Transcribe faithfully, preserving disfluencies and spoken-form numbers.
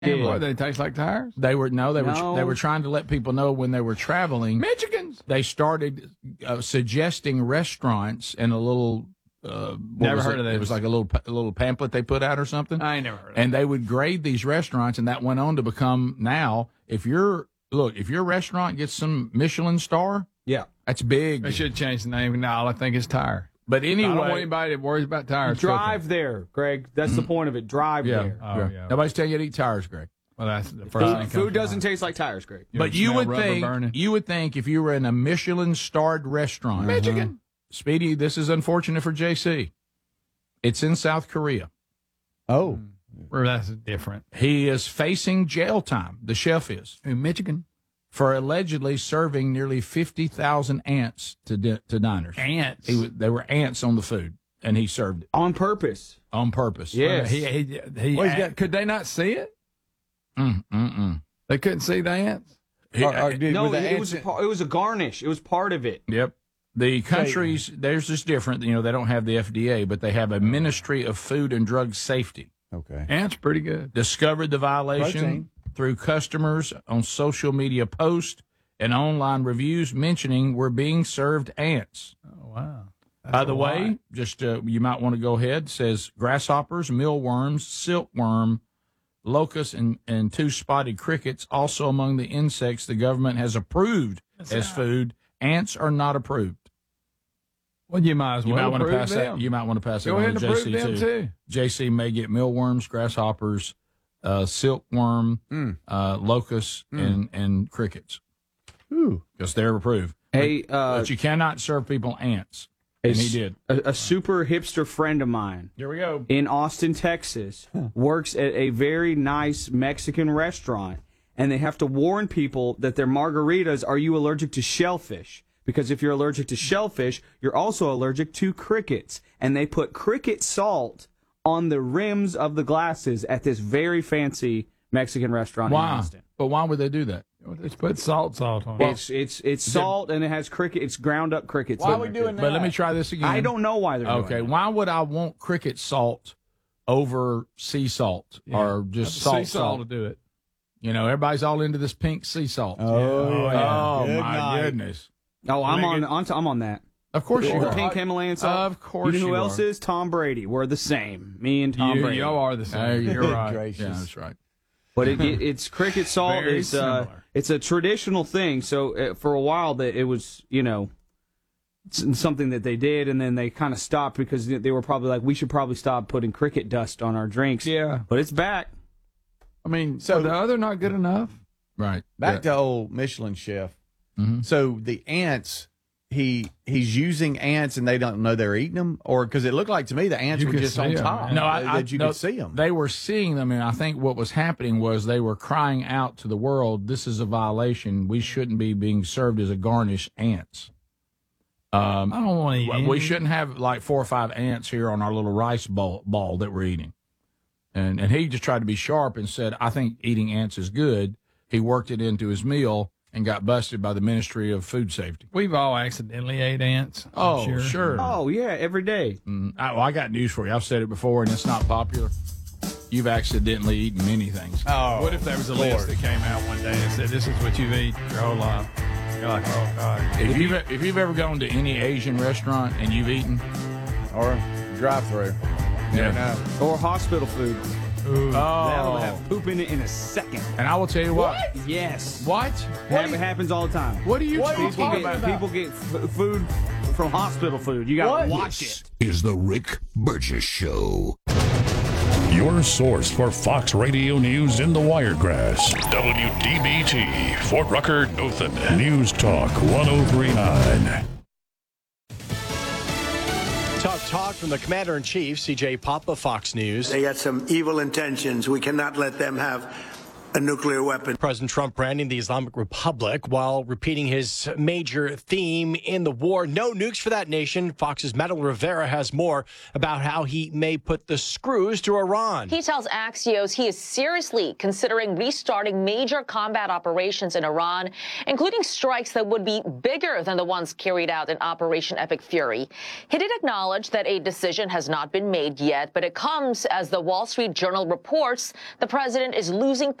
Yeah. What, they taste like tires? They were no, they No. were they were trying to let people know when they were traveling. Michigans. They started uh, suggesting restaurants and a little. Uh, what Never was heard it? of It this. was like a little a little pamphlet they put out or something. I ain't never heard of And they would grade these restaurants, and that went on to become now. If you're look, if your restaurant gets some Michelin star, Yeah. that's big. They should change the name. Now all I think is tire. But I don't want anyway, anybody that worries about tires. Drive cooking. there, Greg. That's the point of it. Drive yeah, there. Oh, yeah. yeah. Nobody's telling you to eat tires, Greg. Well, that's the first Food, thing. comes food to doesn't mind. taste like tires, Greg. You But can you smell would rubber think burning. you would think if you were in a Michelin starred restaurant, Michigan. Speedy, this is unfortunate for J C. It's in South Korea. Oh. Where that's different. He is facing jail time. The chef is In Michigan. for allegedly serving nearly fifty thousand ants to di- to diners. Ants. He was, there were ants on the food, and he served it On purpose. on purpose. Yes. He, he, he, Well, he's got- could they not see it? Mm, mm, mm. They couldn't see the ants? He- Or- or did- No, with the it was a, ants- par- it was a garnish. It was part of it. Yep. The countries, theirs is different. You know, they don't have the F D A, but they have a Ministry of Food and Drug Safety. Okay. Ants pretty good. Discovered the violation Protein. through customers on social media posts and online reviews mentioning we're being served ants. Oh, wow. That's By the a way, lot. just uh, you might want to go ahead. Says grasshoppers, mealworms, silkworm, locusts, and, and two spotted crickets also among the insects the government has approved as food. Ants are not approved. Well, you might as You well might want to approve pass them. that. You might want to pass that Go on ahead to and J approve C them, too. too. J C may get mealworms, grasshoppers, uh, silkworm, Mm. uh, locusts, and and crickets Ooh. because they're approved. Hey, uh, But you cannot serve people ants, a, and he did. A, a super hipster friend of mine Here we go. in Austin, Texas, works at a very nice Mexican restaurant, and they have to warn people that their margaritas, are you allergic to shellfish? Because if you're allergic to shellfish, you're also allergic to crickets. And they put cricket salt on the rims of the glasses at this very fancy Mexican restaurant in Why? Austin. But why would they do that? Just put salt salt on it. it's it's it's salt and it has cricket. It's ground up crickets. Why in are we there, doing too. that? But let me try this again. I don't know why they're doing Okay, that. why would I want cricket salt over sea salt or just Sea salt salt to salt? do it. You know, everybody's all into this pink sea salt. Oh, yeah. Oh, Good my night. goodness. Oh, I'm Make on, it- on. I'm on that. Of course you The are. pink Himalayan salt. Of course You know who you else are. is? Tom Brady. We're the same. Me and Tom You, Brady. y'all are the There same. you You're go. right. Gracious. Yeah, that's right. But it, it, it's cricket salt. Very It's uh, similar. it's a traditional thing. So uh, for a while that it was, you know, s- something that they did, and then they kind of stopped because they they were probably like, we should probably stop putting cricket dust on our drinks. Yeah. But it's back. I mean, So- so the other not good enough? Right. Back Yeah. to old Michelin chef. Mhm. So the ants, he he's using ants, and they don't know they're eating them, or because it looked like to me the ants You were could just see on 'em, top. man. No, I, that I, you no, could see them. They were seeing them, and I think what was happening was they were crying out to the world, "This is a violation. We shouldn't be being served as a garnish ants." Um, I don't want to eat we any. shouldn't have like four or five ants here on our little rice ball, ball that we're eating. And and he just tried to be sharp and said, "I think eating ants is good." He worked it into his meal and got busted by the Ministry of Food Safety. We've all accidentally ate ants. I'm Oh, sure. sure. Oh yeah, every day. Mm, I, well, I got news for you. I've said it before, and it's not popular. You've accidentally eaten many things. Oh, What if there was a Lord. list that came out one day and said, this is what you've eaten your whole life? You're like, oh, God. If you've if you've ever gone to any Asian restaurant and you've eaten, or drive-through? yeah. Or hospital food. Ooh. That'll Oh, have poop in it in a second. and I will tell you what. Yes. What? Hap- It happens all the time. What are you What are you People talking get, about? people get f- food from hospital food. You gotta watch it. Is the Rick Burgess Show. Your source for Fox Radio News in the Wiregrass. W D B T, Fort Rucker, Dothan. News Talk one oh three point nine. Tough talk from the Commander-in-Chief, C J Papa, Fox News. They got some evil intentions. We cannot let them have a nuclear weapon. President Trump branding the Islamic Republic while repeating his major theme in the war. No nukes for that nation. Fox's Madeline Rivera has more about how he may put the screws to Iran. He tells Axios he is seriously considering restarting major combat operations in Iran, including strikes that would be bigger than the ones carried out in Operation Epic Fury. He did acknowledge that a decision has not been made yet, but it comes as the Wall Street Journal reports the president is losing